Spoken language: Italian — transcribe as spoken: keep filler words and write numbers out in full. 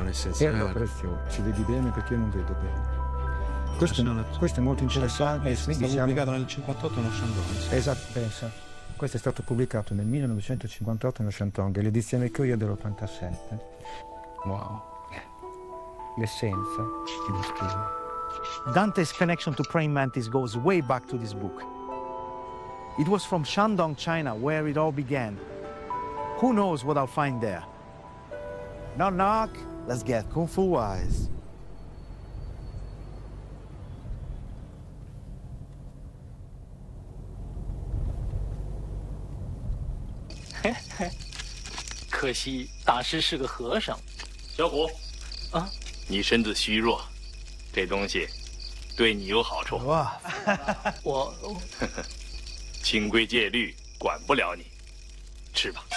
nel senso. E allora prezioso, ci vedi bene perché io non vedo bene. Questo, questo è molto interessante. È stato diciamo, pubblicato nel cinquantotto nello Shandong. Esatto, pensa. Questo è stato pubblicato nel millenovecentocinquantotto nello Shandong, l'edizione che ho io dell'ottantasette. Wow. L'essenza di uno stile. Dante's connection to praying mantis goes way back to this book. It was from Shandong, China, where it all began. Who knows what I'll find there? Knock, knock. Let's get Kung Fu wise. Hehe. 可惜大师是个和尚。小虎，啊，你身子虚弱，这东西对你有好处。 哇， 我，清规戒律管不了你，吃吧。